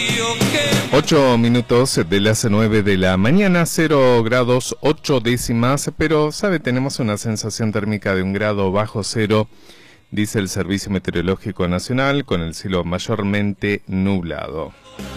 8 minutos de las 9 de la mañana, 0 grados 8 décimas, pero, ¿sabe? Tenemos una sensación térmica de 1 grado bajo cero, dice el Servicio Meteorológico Nacional, con el cielo mayormente nublado.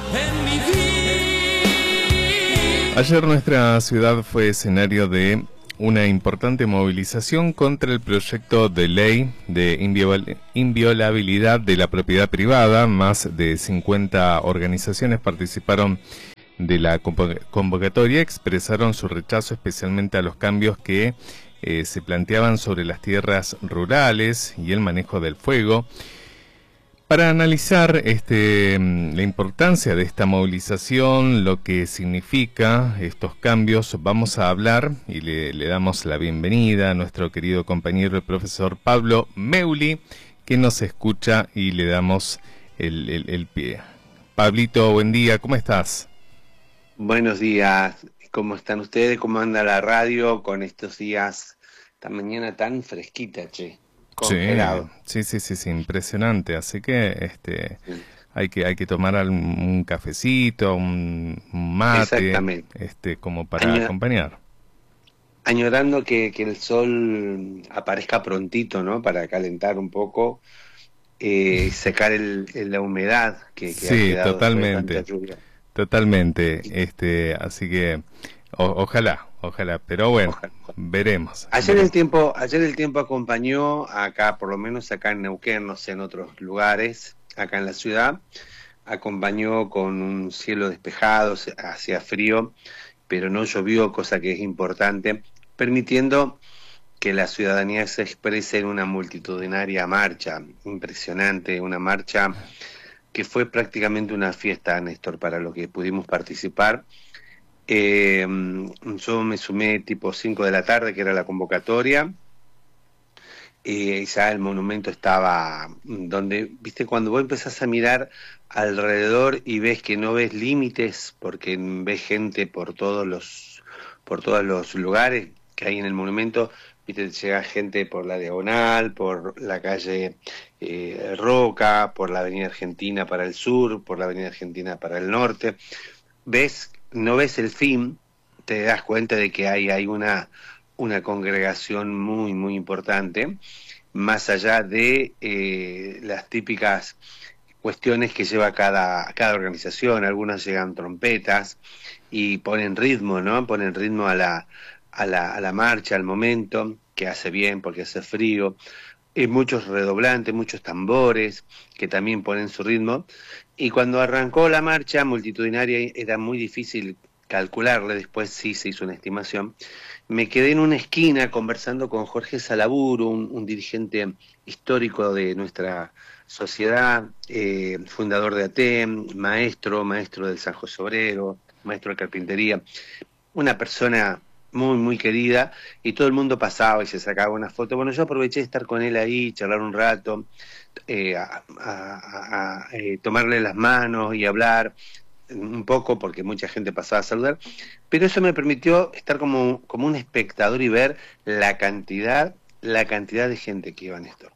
Ayer nuestra ciudad fue escenario de una importante movilización contra el proyecto de ley de inviolabilidad de la propiedad privada. Más de 50 organizaciones participaron de la convocatoria, expresaron su rechazo especialmente a los cambios que se planteaban sobre las tierras rurales y el manejo del fuego. Para analizar la importancia de esta movilización, lo que significa estos cambios, vamos a hablar y le damos la bienvenida a nuestro querido compañero el profesor Pablo Meuli, que nos escucha, y le damos el pie. Pablito, buen día, ¿cómo estás? Buenos días, ¿cómo están ustedes? ¿Cómo anda la radio con estos días, esta mañana tan fresquita, che? Congelado. Sí, impresionante. Así que Sí. hay que tomar un cafecito, un mate, Exactamente. como para acompañar. Añorando que el sol aparezca prontito, ¿no? Para calentar un poco, secar la humedad que ha Sí, quedado después de tanta totalmente, lluvia. totalmente. Así que ojalá, pero bueno, Ojalá. veremos. Ayer el tiempo acompañó acá, por lo menos acá en Neuquén, no sé, en otros lugares, acá en la ciudad, acompañó con un cielo despejado, hacía frío, pero no llovió, cosa que es importante, permitiendo que la ciudadanía se exprese en una multitudinaria marcha, impresionante, una marcha que fue prácticamente una fiesta, Néstor, para lo que pudimos participar. Yo me sumé tipo 5 de la tarde, que era la convocatoria, y ya el monumento estaba donde, viste, cuando vos empezás a mirar alrededor y ves que no ves límites, porque ves gente por todos los lugares que hay en el monumento, viste, llega gente por la Diagonal, por la calle Roca, por la Avenida Argentina para el sur, por la Avenida Argentina para el norte. No ves el fin, te das cuenta de que hay una congregación muy, muy importante, más allá de las típicas cuestiones que lleva cada organización. Algunas llegan trompetas y ponen ritmo, ¿no? Ponen ritmo a la marcha, al momento, que hace bien porque hace frío. Muchos redoblantes, muchos tambores que también ponen su ritmo. Y cuando arrancó la marcha multitudinaria era muy difícil calcularle, después sí se hizo una estimación. Me quedé en una esquina conversando con Jorge Salaburu, un dirigente histórico de nuestra sociedad, fundador de ATEM, maestro del San José Obrero, maestro de carpintería, una persona muy, muy querida, y todo el mundo pasaba y se sacaba una foto. Bueno, yo aproveché de estar con él ahí, charlar un rato, tomarle las manos y hablar un poco, porque mucha gente pasaba a saludar, pero eso me permitió estar como un espectador y ver la cantidad de gente que iba, Néstor.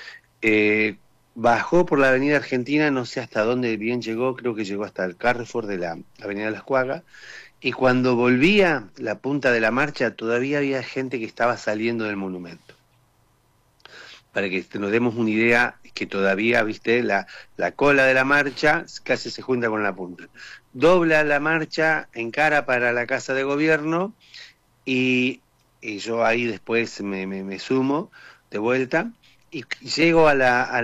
Bajó por la Avenida Argentina, no sé hasta dónde bien llegó, creo que llegó hasta el Carrefour de la Avenida Las Cuagas, y cuando volvía la punta de la marcha todavía había gente que estaba saliendo del monumento. Para que nos demos una idea, que todavía, viste, la cola de la marcha casi se junta con la punta. Dobla la marcha, encara para la Casa de Gobierno, y yo ahí después me sumo de vuelta, y llego a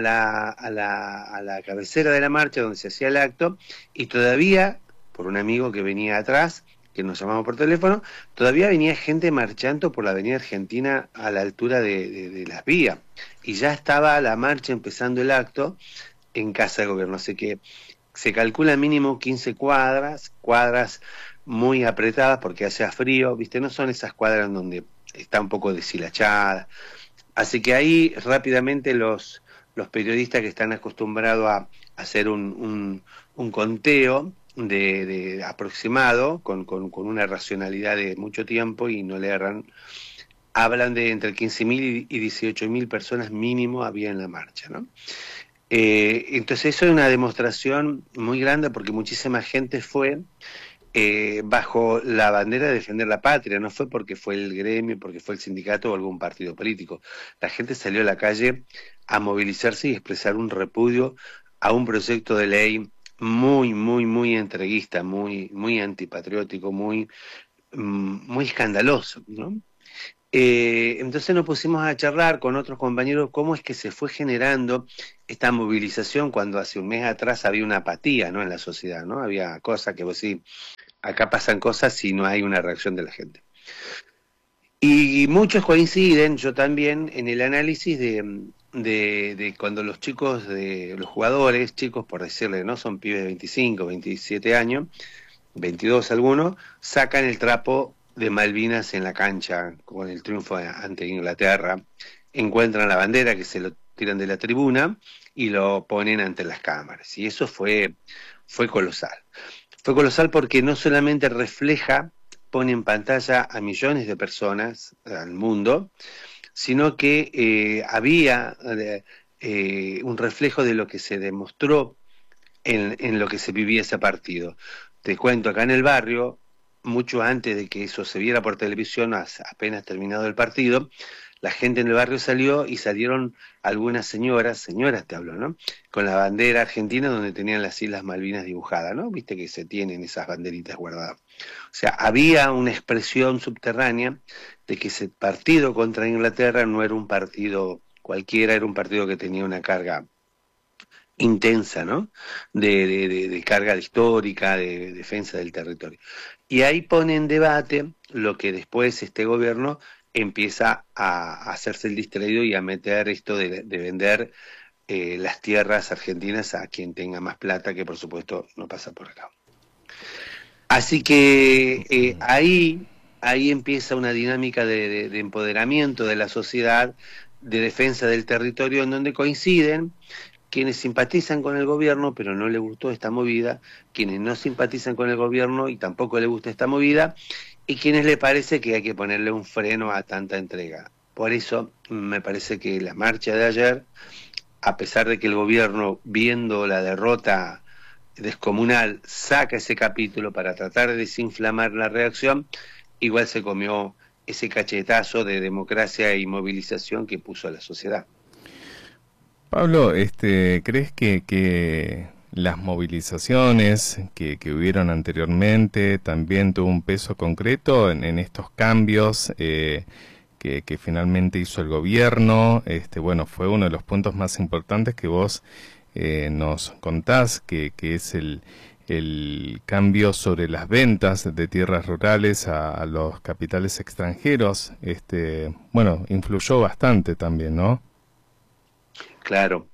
la cabecera de la marcha donde se hacía el acto, y todavía, por un amigo que venía atrás, que nos llamamos por teléfono, todavía venía gente marchando por la Avenida Argentina a la altura de las vías, y ya estaba la marcha empezando el acto en Casa de Gobierno, así que se calcula mínimo 15 cuadras muy apretadas porque hace frío, viste, no son esas cuadras donde está un poco deshilachada. Así que ahí rápidamente los periodistas que están acostumbrados a hacer un conteo de aproximado, con una racionalidad de mucho tiempo y no le erran, hablan de entre 15.000 y 18.000 personas mínimo había en la marcha, ¿no? Entonces eso es una demostración muy grande porque muchísima gente fue bajo la bandera de defender la patria, no fue porque fue el gremio, porque fue el sindicato o algún partido político. La gente salió a la calle a movilizarse y expresar un repudio a un proyecto de ley muy entreguista, muy antipatriótico, muy escandaloso, ¿no? Entonces nos pusimos a charlar con otros compañeros cómo es que se fue generando esta movilización cuando hace un mes atrás había una apatía, ¿no?, en la sociedad, ¿no? Había cosas que vos sí, acá pasan cosas si no hay una reacción de la gente. Y muchos coinciden, yo también, en el análisis de cuando los chicos, de los jugadores, chicos por decirle, ¿no? Son pibes de 25, 27 años, 22 algunos, sacan el trapo de Malvinas en la cancha con el triunfo ante Inglaterra, encuentran la bandera que se lo tiran de la tribuna y lo ponen ante las cámaras. Y eso fue colosal. Fue colosal porque no solamente refleja, pone en pantalla a millones de personas al mundo, sino que había un reflejo de lo que se demostró en lo que se vivía ese partido. Te cuento, acá en el barrio, mucho antes de que eso se viera por televisión, apenas terminado el partido, la gente en el barrio salió y salieron algunas señoras te hablo, ¿no? Con la bandera argentina donde tenían las Islas Malvinas dibujadas, ¿no? Viste que se tienen esas banderitas guardadas. O sea, había una expresión subterránea de que ese partido contra Inglaterra no era un partido cualquiera, era un partido que tenía una carga intensa, ¿no? De carga histórica, de defensa del territorio. Y ahí pone en debate lo que después este gobierno empieza a hacerse el distraído y a meter esto de vender las tierras argentinas a quien tenga más plata, que por supuesto no pasa por acá. Así que ahí empieza una dinámica de empoderamiento de la sociedad, de defensa del territorio, en donde coinciden quienes simpatizan con el gobierno pero no les gustó esta movida, quienes no simpatizan con el gobierno y tampoco les gusta esta movida, y quienes le parece que hay que ponerle un freno a tanta entrega. Por eso me parece que la marcha de ayer, a pesar de que el gobierno, viendo la derrota descomunal, saca ese capítulo para tratar de desinflamar la reacción, igual se comió ese cachetazo de democracia y movilización que puso a la sociedad. Pablo, ¿crees que las movilizaciones que hubieron anteriormente también tuvo un peso concreto en estos cambios que finalmente hizo el gobierno? Bueno, fue uno de los puntos más importantes que vos nos contás, que es el cambio sobre las ventas de tierras rurales a los capitales extranjeros. Bueno, influyó bastante también, ¿no? Claro.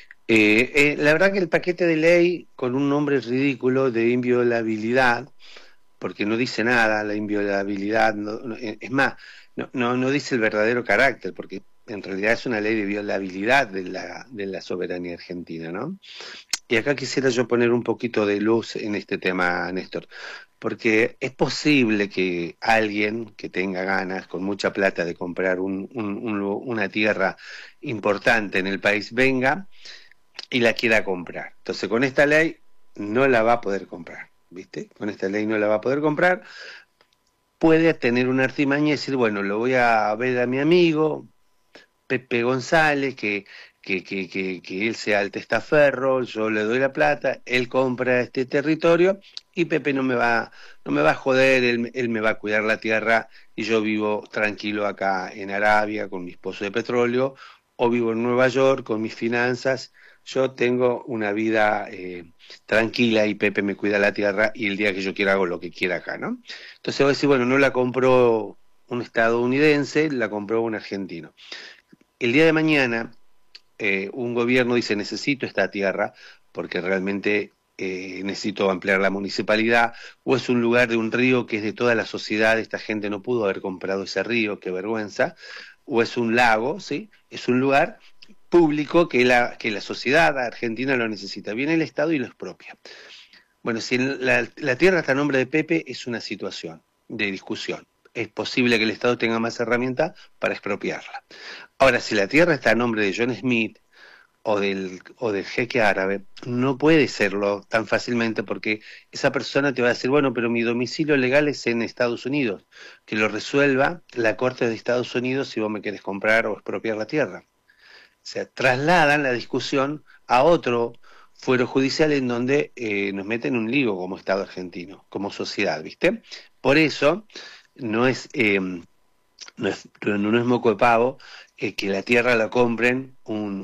La verdad que el paquete de ley con un nombre ridículo de inviolabilidad, porque no dice nada la inviolabilidad, es más, no dice el verdadero carácter, porque en realidad es una ley de violabilidad de la soberanía argentina, ¿no? Y acá quisiera yo poner un poquito de luz en este tema, Néstor, porque es posible que alguien que tenga ganas, con mucha plata, de comprar una tierra importante en el país, venga y la quiera comprar. Entonces, con esta ley no la va a poder comprar, ¿viste? Con esta ley no la va a poder comprar. Puede tener una artimaña y decir, bueno, lo voy a ver a mi amigo Pepe González, que él sea el testaferro, yo le doy la plata, él compra este territorio y Pepe no me va a joder, él me va a cuidar la tierra y yo vivo tranquilo acá en Arabia con mis pozos de petróleo, o vivo en Nueva York con mis finanzas. Yo tengo una vida tranquila y Pepe me cuida la tierra y el día que yo quiera hago lo que quiera acá, ¿no? Entonces voy a decir, bueno, no la compró un estadounidense, la compró un argentino. El día de mañana un gobierno dice necesito esta tierra porque realmente necesito ampliar la municipalidad, o es un lugar de un río que es de toda la sociedad, esta gente no pudo haber comprado ese río, qué vergüenza, o es un lago, ¿sí? Es un lugar público que la sociedad argentina lo necesita, viene el Estado y lo expropia. Bueno, si la tierra está a nombre de Pepe, es una situación de discusión. Es posible que el Estado tenga más herramientas para expropiarla. Ahora, si la tierra está a nombre de John Smith o del jeque árabe, no puede serlo tan fácilmente porque esa persona te va a decir, bueno, pero mi domicilio legal es en Estados Unidos, que lo resuelva la Corte de Estados Unidos si vos me querés comprar o expropiar la tierra. O sea, trasladan la discusión a otro fuero judicial en donde nos meten un lío como Estado argentino, como sociedad, ¿viste? Por eso no es, no es moco de pavo que la tierra la compren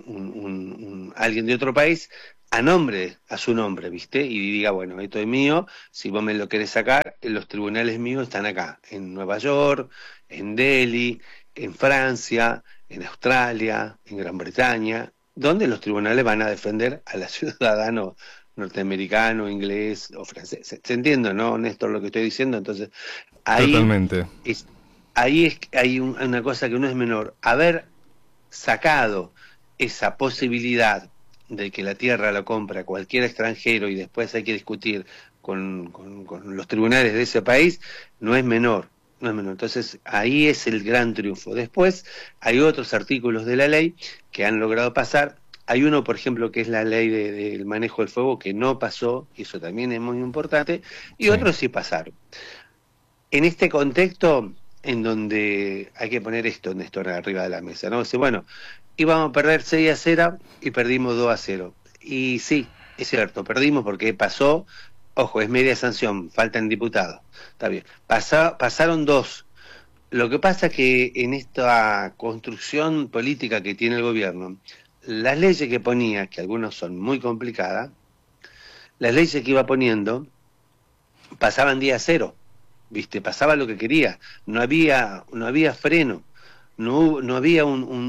alguien de otro país a su nombre, ¿viste? Y diga, bueno, esto es mío, si vos me lo querés sacar, los tribunales míos están acá, en Nueva York, en Delhi, en Francia, en Australia, en Gran Bretaña, donde los tribunales van a defender a la ciudadano norteamericano, inglés o francés. ¿Se entiende, no, Néstor, lo que estoy diciendo? Entonces, ahí Totalmente. es, ahí es hay una cosa que no es menor, haber sacado esa posibilidad de que la tierra la compra cualquier extranjero y después hay que discutir con los tribunales de ese país, no es menor. No es menor. Entonces, ahí es el gran triunfo. Después, hay otros artículos de la ley que han logrado pasar. Hay uno, por ejemplo, que es la ley del manejo del fuego, que no pasó, y eso también es muy importante, y Sí. otros sí pasaron. En este contexto, en donde hay que poner esto, Néstor, arriba de la mesa, ¿no? Dice, bueno, íbamos a perder 6-0 y perdimos 2-0. Y sí, es cierto, perdimos porque pasó, ojo, es media sanción, faltan diputados, está bien. Pasaron dos. Lo que pasa es que en esta construcción política que tiene el gobierno, las leyes que ponía, que algunas son muy complicadas, las leyes que iba poniendo pasaban día cero, ¿viste? Pasaba lo que quería, no había freno, no había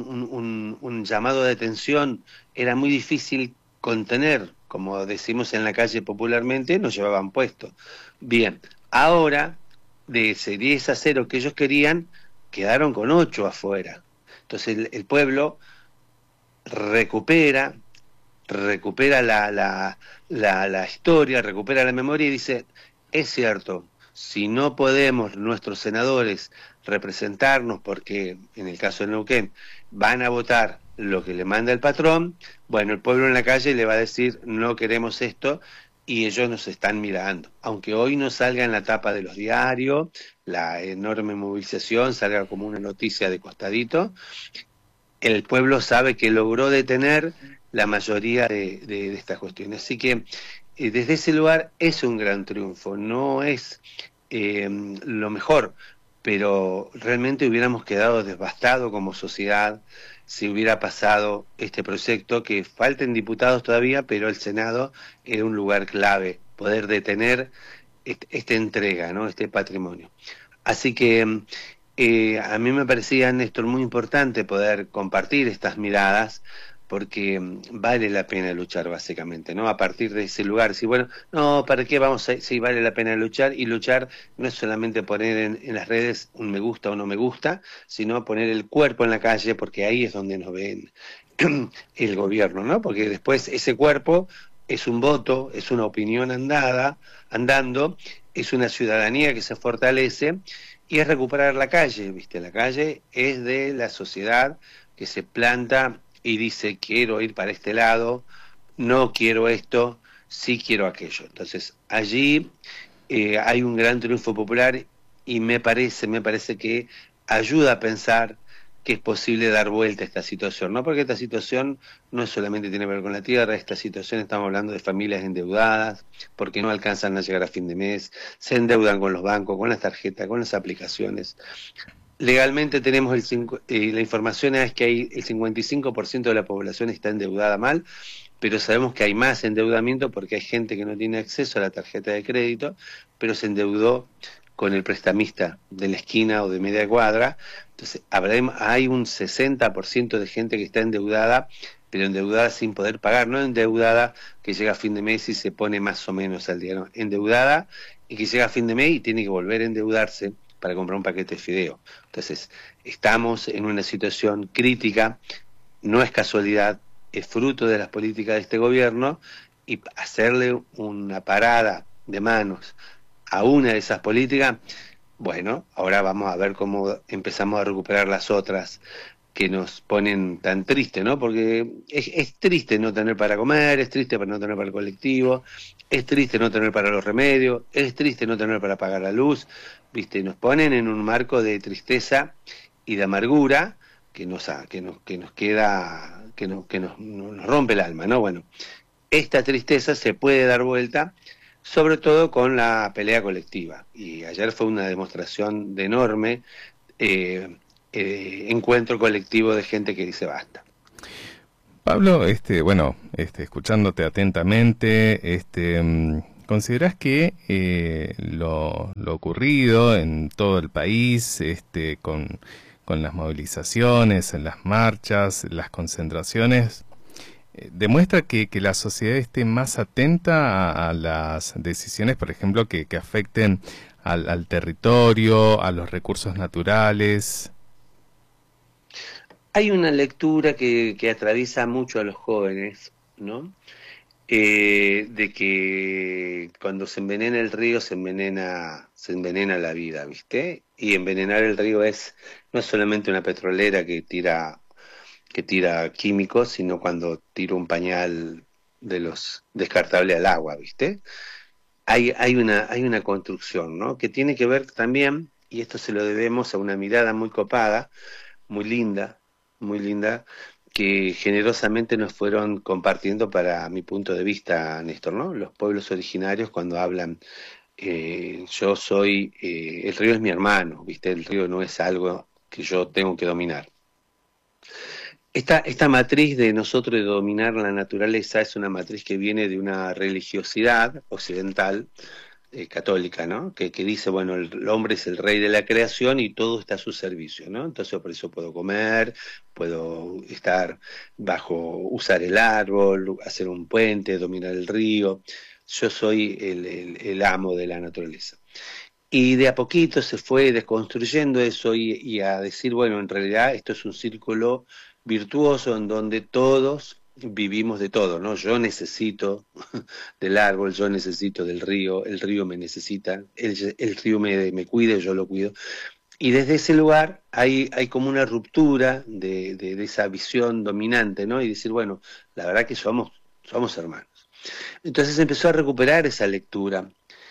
un llamado de atención, era muy difícil contener, como decimos en la calle popularmente, nos llevaban puesto. Bien, ahora, de ese 10-0 que ellos querían, quedaron con 8 afuera. Entonces el pueblo recupera, recupera la historia, recupera la memoria y dice, es cierto, si no podemos nuestros senadores representarnos porque en el caso de Neuquén van a votar lo que le manda el patrón, bueno, el pueblo en la calle le va a decir no queremos esto y ellos nos están mirando. Aunque hoy no salga en la tapa de los diarios, la enorme movilización salga como una noticia de costadito, el pueblo sabe que logró detener la mayoría de estas cuestiones. Así que desde ese lugar es un gran triunfo, no es lo mejor, pero realmente hubiéramos quedado devastados como sociedad si hubiera pasado este proyecto, que falten diputados todavía, pero el Senado era un lugar clave, poder detener esta entrega, ¿no? Este patrimonio. Así que a mí me parecía, Néstor, muy importante poder compartir estas miradas porque vale la pena luchar básicamente, ¿no? A partir de ese lugar, si bueno, no, ¿para qué vamos a...? Sí, vale la pena luchar y luchar no es solamente poner en las redes un me gusta o no me gusta, sino poner el cuerpo en la calle porque ahí es donde nos ven el gobierno, ¿no? Porque después ese cuerpo es un voto, es una opinión andando, es una ciudadanía que se fortalece y es recuperar la calle, ¿viste? La calle es de la sociedad que se planta y dice quiero ir para este lado, no quiero esto, sí quiero aquello. Entonces allí hay un gran triunfo popular y me parece que ayuda a pensar que es posible dar vuelta a esta situación, ¿no? Porque esta situación no solamente tiene que ver con la tierra, esta situación estamos hablando de familias endeudadas, porque no alcanzan a llegar a fin de mes, se endeudan con los bancos, con las tarjetas, con las aplicaciones. Legalmente tenemos la información es que hay el 55% de la población está endeudada mal, pero sabemos que hay más endeudamiento porque hay gente que no tiene acceso a la tarjeta de crédito, pero se endeudó con el prestamista de la esquina o de media cuadra. Entonces, hay un 60% de gente que está endeudada, pero endeudada sin poder pagar, no endeudada que llega a fin de mes y se pone más o menos al día, no, endeudada y que llega a fin de mes y tiene que volver a endeudarse para comprar un paquete de fideo. Entonces, estamos en una situación crítica, no es casualidad, es fruto de las políticas de este gobierno y hacerle una parada de manos a una de esas políticas, bueno, ahora vamos a ver cómo empezamos a recuperar las otras que nos ponen tan tristes, ¿no? Porque es triste no tener para comer, es triste no tener para el colectivo, es triste no tener para los remedios, es triste no tener para pagar la luz, ¿viste? Nos ponen en un marco de tristeza y de amargura que nos queda, nos rompe el alma, ¿no? Bueno, esta tristeza se puede dar vuelta, sobre todo con la pelea colectiva. Y ayer fue una demostración de enorme eh, encuentro colectivo de gente que dice basta. Pablo, bueno, escuchándote atentamente, ¿considerás que lo ocurrido en todo el país, con las movilizaciones, en las marchas, las concentraciones, demuestra que la sociedad esté más atenta a las decisiones, por ejemplo, que afecten al territorio, a los recursos naturales? Hay una lectura que atraviesa mucho a los jóvenes, ¿no? De que cuando se envenena el río se envenena la vida, ¿viste? Y envenenar el río no es solamente una petrolera que tira químicos, sino cuando tira un pañal de los descartables al agua, ¿viste? Hay una construcción, ¿no? Que tiene que ver también, y esto se lo debemos a una mirada muy copada, muy linda, muy linda, que generosamente nos fueron compartiendo para mi punto de vista, Néstor, ¿no? Los pueblos originarios cuando hablan, el río es mi hermano, ¿viste? El río no es algo que yo tengo que dominar. Esta matriz de nosotros de dominar la naturaleza es una matriz que viene de una religiosidad occidental, católica, ¿no? Que dice, bueno, el hombre es el rey de la creación y todo está a su servicio, ¿no? Entonces por eso puedo comer, puedo estar usar el árbol, hacer un puente, dominar el río. Yo soy el amo de la naturaleza. Y de a poquito se fue desconstruyendo eso y a decir, bueno, en realidad esto es un círculo virtuoso en donde todos vivimos de todo, ¿no? Yo necesito del árbol, yo necesito del río, el río me necesita, el río me cuida, yo lo cuido. Y desde ese lugar hay como una ruptura de esa visión dominante, ¿no? Y decir, bueno, la verdad que somos hermanos. Entonces empezó a recuperar esa lectura.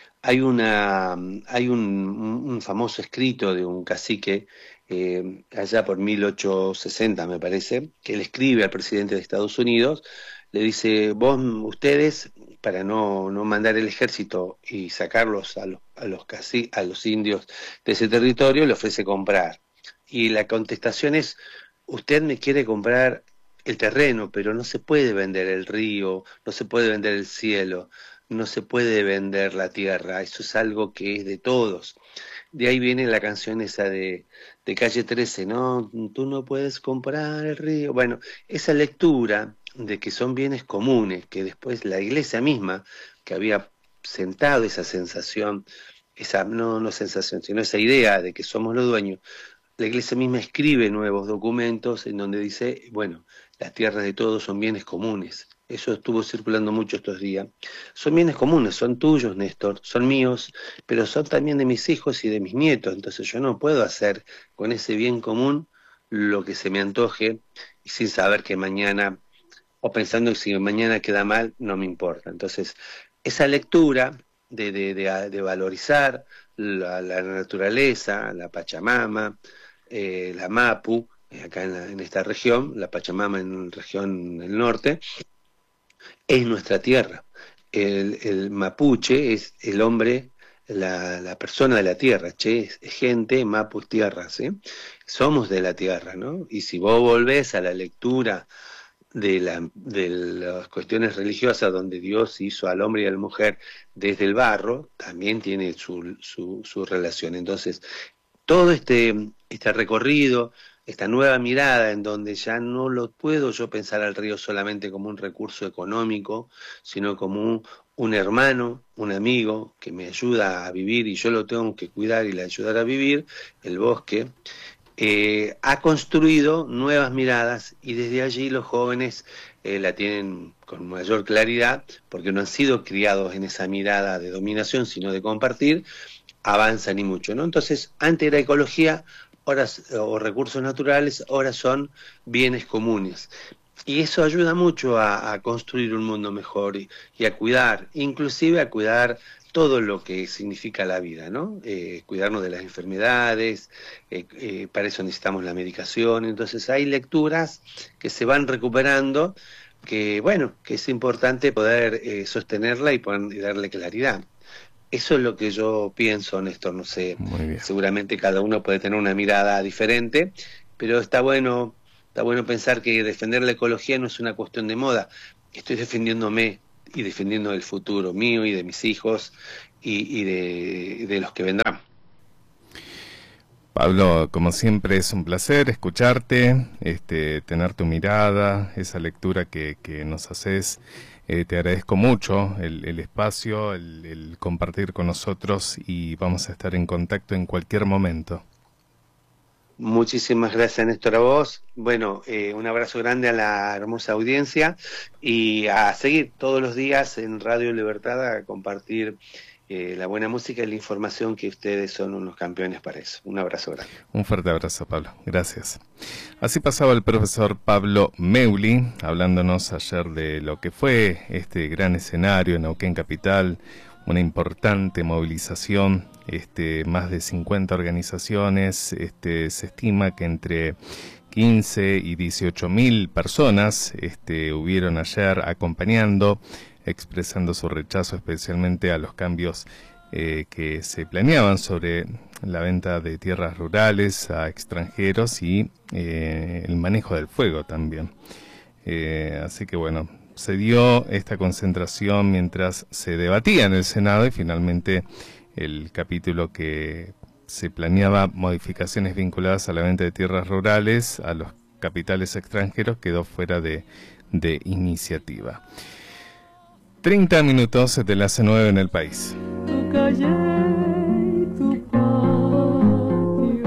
Hay un famoso escrito de un cacique, allá por 1860 me parece, que le escribe al presidente de Estados Unidos, le dice, ustedes, para no mandar el ejército y sacarlos a los indios de ese territorio, le ofrece comprar. Y la contestación es, usted me quiere comprar el terreno, pero no se puede vender el río, no se puede vender el cielo, no se puede vender la tierra, eso es algo que es de todos. De ahí viene la canción esa de Calle 13, ¿no? Tú no puedes comprar el río. Bueno, esa lectura de que son bienes comunes, que después la iglesia misma, que había sentado esa sensación, no sensación, sino esa idea de que somos los dueños, la iglesia misma escribe nuevos documentos en donde dice, bueno, las tierras de todos son bienes comunes. Eso estuvo circulando mucho estos días. Son bienes comunes, son tuyos, Néstor, son míos, pero son también de mis hijos y de mis nietos. Entonces yo no puedo hacer con ese bien común lo que se me antoje sin saber que mañana, o pensando que si mañana queda mal, no me importa. Entonces, esa lectura de valorizar la naturaleza, la Pachamama, la Mapu, acá en esta región, la Pachamama en la región del norte, es nuestra tierra. El mapuche es el hombre, la persona de la tierra, che, es gente, mapu es tierra, ¿sí? Somos de la tierra, ¿no? Y si vos volvés a la lectura de las cuestiones religiosas donde Dios hizo al hombre y a la mujer desde el barro, también tiene su relación. Entonces, todo este recorrido, esta nueva mirada en donde ya no lo puedo yo pensar al río solamente como un recurso económico, sino como un hermano, un amigo que me ayuda a vivir y yo lo tengo que cuidar y le ayudar a vivir, el bosque, ha construido nuevas miradas y desde allí los jóvenes la tienen con mayor claridad porque no han sido criados en esa mirada de dominación, sino de compartir, avanzan y mucho, ¿no? Entonces, antes era ecología, o recursos naturales, ahora son bienes comunes. Y eso ayuda mucho a construir un mundo mejor y a cuidar, inclusive a cuidar todo lo que significa la vida, ¿no? Cuidarnos de las enfermedades, para eso necesitamos la medicación. Entonces hay lecturas que se van recuperando, que bueno, que es importante poder sostenerla y darle claridad. Eso es lo que yo pienso, Néstor, no sé, seguramente cada uno puede tener una mirada diferente, pero está bueno pensar que defender la ecología no es una cuestión de moda. Estoy defendiéndome y defendiendo el futuro mío y de mis hijos y de los que vendrán. Pablo, como siempre es un placer escucharte, tener tu mirada, esa lectura que nos haces. Te agradezco mucho el espacio, el compartir con nosotros, y vamos a estar en contacto en cualquier momento. Muchísimas gracias, Néstor, a vos. Bueno, un abrazo grande a la hermosa audiencia y a seguir todos los días en Radio Libertad a compartir la buena música y la información, que ustedes son unos campeones para eso. Un abrazo grande. Un fuerte abrazo, Pablo. Gracias. Así pasaba el profesor Pablo Meuli, hablándonos ayer de lo que fue este gran escenario en Neuquén Capital, una importante movilización, más de 50 organizaciones, se estima que entre 15 y 18.000 personas hubieron ayer acompañando, expresando su rechazo especialmente a los cambios que se planeaban sobre la venta de tierras rurales a extranjeros y el manejo del fuego también. Así que bueno, se dio esta concentración mientras se debatía en el Senado, y finalmente el capítulo que se planeaba modificaciones vinculadas a la venta de tierras rurales a los capitales extranjeros quedó fuera de iniciativa. 30 minutos de las 9 en el país. Tu calle y tu patio.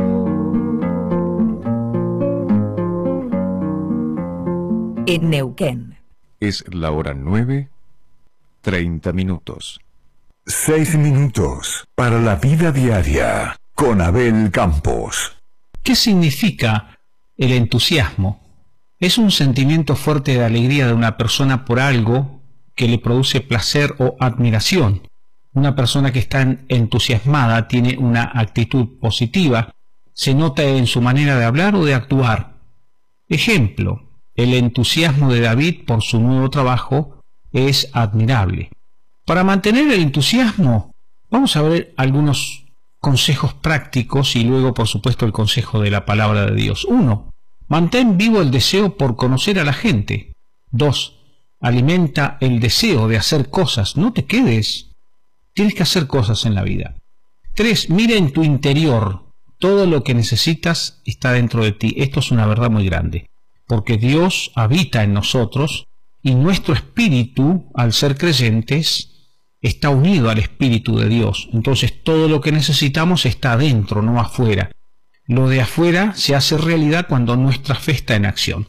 En Neuquén. Es la hora 9:30 minutos. 6 minutos para la vida diaria con Abel Campos. ¿Qué significa el entusiasmo? Es un sentimiento fuerte de alegría de una persona por algo que le produce placer o admiración. Una persona que está entusiasmada tiene una actitud positiva, se nota en su manera de hablar o de actuar. Ejemplo, el entusiasmo de David por su nuevo trabajo es admirable. Para mantener el entusiasmo, vamos a ver algunos consejos prácticos y luego, por supuesto, el consejo de la palabra de Dios. 1. Mantén vivo el deseo por conocer a la gente. 2. Alimenta el deseo de hacer cosas. No te quedes. Tienes que hacer cosas en la vida. 3. Mira en tu interior. Todo lo que necesitas está dentro de ti. Esto es una verdad muy grande, porque Dios habita en nosotros y nuestro espíritu, al ser creyentes, está unido al Espíritu de Dios. Entonces todo lo que necesitamos está adentro, no afuera. Lo de afuera se hace realidad cuando nuestra fe está en acción.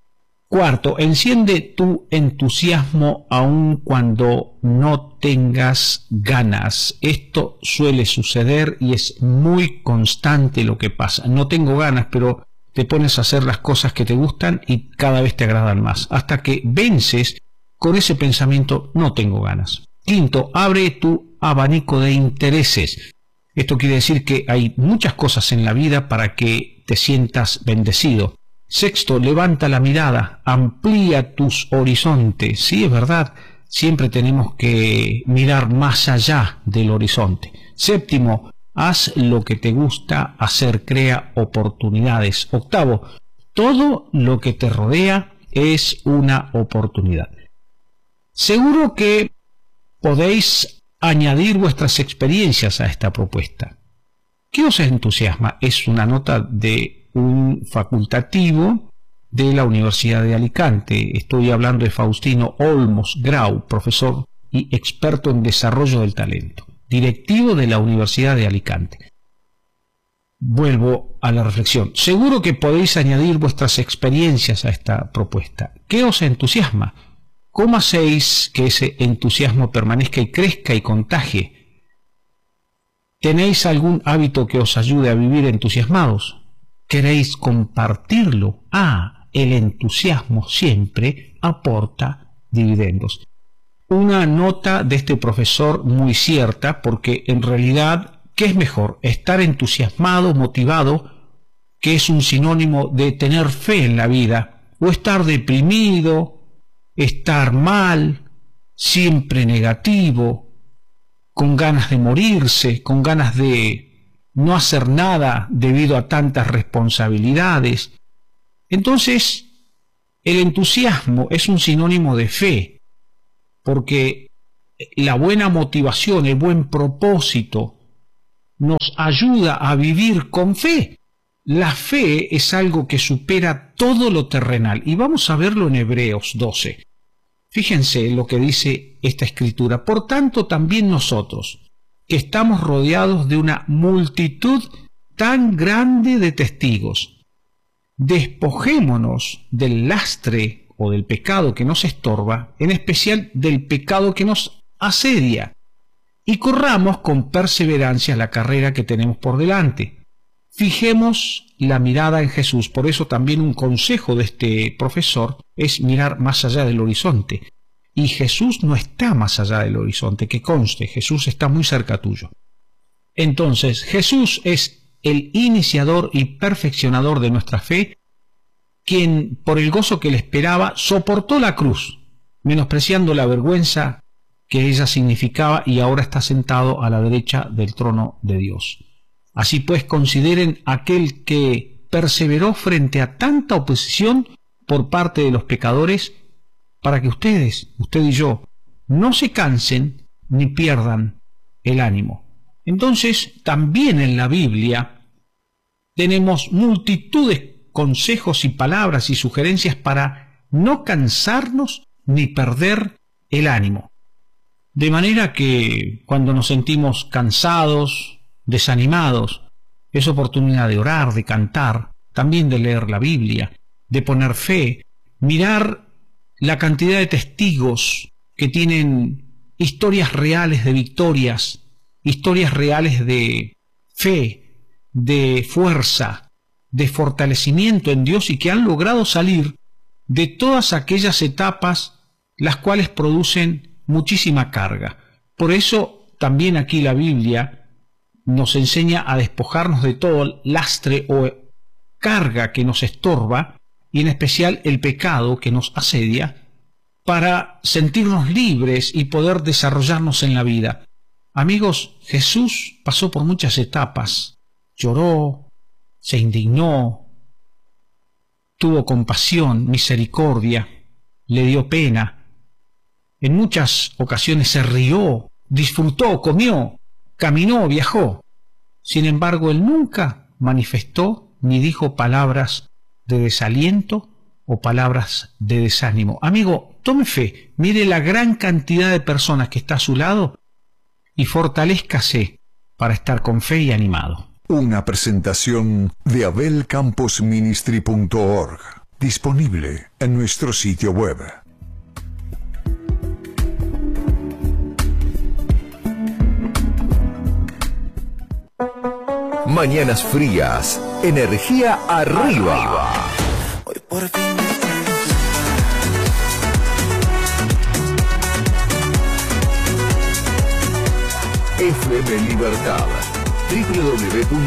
4. Enciende tu entusiasmo aun cuando no tengas ganas. Esto suele suceder y es muy constante lo que pasa. No tengo ganas, pero te pones a hacer las cosas que te gustan y cada vez te agradan más, hasta que vences con ese pensamiento: no tengo ganas. 5. Abre tu abanico de intereses. Esto quiere decir que hay muchas cosas en la vida para que te sientas bendecido. 6. Levanta la mirada, amplía tus horizontes. Sí, es verdad, siempre tenemos que mirar más allá del horizonte. 7. Haz lo que te gusta hacer, crea oportunidades. 8. Todo lo que te rodea es una oportunidad. Seguro que podéis añadir vuestras experiencias a esta propuesta. ¿Qué os entusiasma? Es una nota de un facultativo de la Universidad de Alicante. Estoy hablando de Faustino Olmos Grau, profesor y experto en desarrollo del talento, directivo de la Universidad de Alicante. Vuelvo a la reflexión. Seguro que podéis añadir vuestras experiencias a esta propuesta. ¿Qué os entusiasma? ¿Cómo hacéis que ese entusiasmo permanezca y crezca y contagie? ¿Tenéis algún hábito que os ayude a vivir entusiasmados? queréis compartirlo. El entusiasmo siempre aporta dividendos. Una nota de este profesor muy cierta, porque en realidad, ¿qué es mejor? Estar entusiasmado, motivado, que es un sinónimo de tener fe en la vida, o estar deprimido, estar mal, siempre negativo, con ganas de morirse, con ganas de no hacer nada debido a tantas responsabilidades. Entonces, el entusiasmo es un sinónimo de fe, porque la buena motivación, el buen propósito, nos ayuda a vivir con fe. La fe es algo que supera todo lo terrenal, y vamos a verlo en Hebreos 12. Fíjense lo que dice esta escritura. Por tanto, también nosotros, que estamos rodeados de una multitud tan grande de testigos, despojémonos del lastre o del pecado que nos estorba, en especial del pecado que nos asedia, y corramos con perseverancia la carrera que tenemos por delante. Fijemos la mirada en Jesús. Por eso también un consejo de este profesor es mirar más allá del horizonte. Y Jesús no está más allá del horizonte, que conste, Jesús está muy cerca tuyo. Entonces, Jesús es el iniciador y perfeccionador de nuestra fe, quien por el gozo que le esperaba soportó la cruz, menospreciando la vergüenza que ella significaba, y ahora está sentado a la derecha del trono de Dios. Así pues, consideren aquel que perseveró frente a tanta oposición por parte de los pecadores, para que usted y yo, no se cansen ni pierdan el ánimo. Entonces, también en la Biblia tenemos multitud de consejos y palabras y sugerencias para no cansarnos ni perder el ánimo. De manera que cuando nos sentimos cansados, desanimados, es oportunidad de orar, de cantar, también de leer la Biblia, de poner fe, mirar la cantidad de testigos que tienen historias reales de victorias, historias reales de fe, de fuerza, de fortalecimiento en Dios, y que han logrado salir de todas aquellas etapas las cuales producen muchísima carga. Por eso también aquí la Biblia nos enseña a despojarnos de todo lastre o carga que nos estorba, y en especial el pecado que nos asedia, para sentirnos libres y poder desarrollarnos en la vida. Amigos, Jesús pasó por muchas etapas. Lloró, se indignó, tuvo compasión, misericordia, le dio pena. En muchas ocasiones se rió, disfrutó, comió, caminó, viajó. Sin embargo, él nunca manifestó ni dijo palabras de desaliento o palabras de desánimo. Amigo, tome fe, mire la gran cantidad de personas que está a su lado y fortalézcase para estar con fe y animado. Una presentación de abelcamposministry.org, disponible en nuestro sitio web. Mañanas frías, energía arriba. Hoy por fin FM Libertad, www.